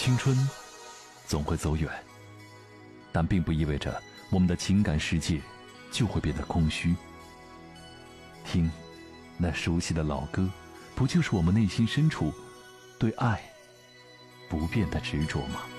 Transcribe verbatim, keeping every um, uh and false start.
青春总会走远，但并不意味着我们的情感世界就会变得空虚。听那熟悉的老歌，不就是我们内心深处对爱不变的执着吗？